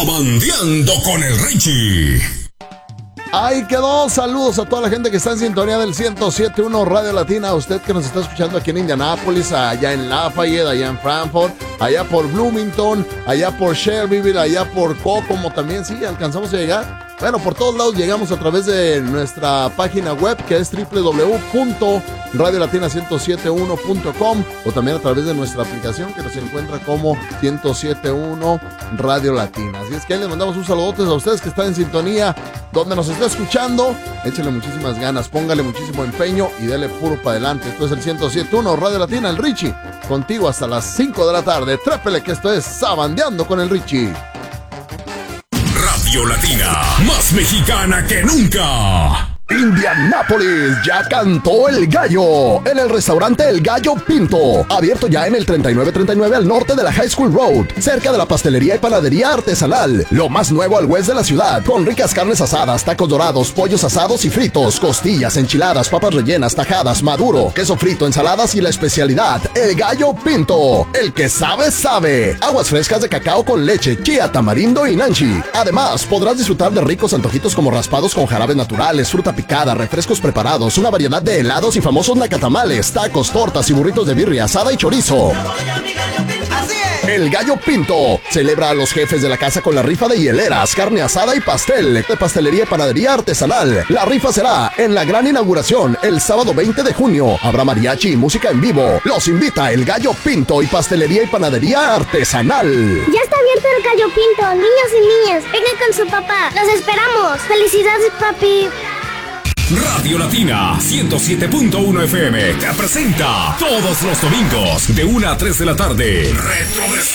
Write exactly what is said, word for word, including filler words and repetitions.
Sabandeando con el Richie. Ahí quedó. Saludos a toda la gente que está en sintonía del ciento siete punto uno Radio Latina. A usted que nos está escuchando aquí en Indianápolis, allá en Lafayette, allá en Frankfurt, allá por Bloomington, allá por Shelbyville, allá por Kokomo también. Sí, alcanzamos a llegar. Bueno, por todos lados llegamos a través de nuestra página web, que es doble u doble u doble u punto radio latina ciento siete punto uno punto com, o también a través de nuestra aplicación, que nos encuentra como ciento siete punto uno Radio Latina. Así es que ahí les mandamos un saludote a ustedes que están en sintonía, donde nos está escuchando. Échenle muchísimas ganas, póngale muchísimo empeño y dele puro para adelante. Esto es el ciento siete punto uno Radio Latina, el Richie, contigo hasta las cinco de la tarde. Trépele que esto es Sabandeando con el Richie. Radio Latina, más mexicana que nunca. Indianápolis, ya cantó el gallo en el restaurante El Gallo Pinto, abierto ya en el treinta y nueve treinta y nueve al norte de la High School Road, cerca de la pastelería y panadería artesanal, lo más nuevo al west de la ciudad, con ricas carnes asadas, tacos dorados, pollos asados y fritos, costillas, enchiladas, papas rellenas, tajadas, maduro, queso frito, ensaladas y la especialidad, El Gallo Pinto, el que sabe, sabe, aguas frescas de cacao con leche, chía, tamarindo y nanchi. Además, podrás disfrutar de ricos antojitos como raspados con jarabes naturales, fruta picada, refrescos preparados, una variedad de helados y famosos nacatamales, tacos, tortas y burritos de birria asada y chorizo. El Gallo Pinto celebra a los jefes de la casa con la rifa de hieleras, carne asada y pastel de pastelería y panadería artesanal. La rifa será en la gran inauguración el sábado veinte de junio. Habrá mariachi y música en vivo. Los invita El Gallo Pinto y pastelería y panadería artesanal. Ya está abierto El Gallo Pinto, niños y niñas, vengan con su papá. Los esperamos. Felicidades, papi. Radio Latina ciento siete punto uno F M te presenta todos los domingos de una a tres de la tarde Retro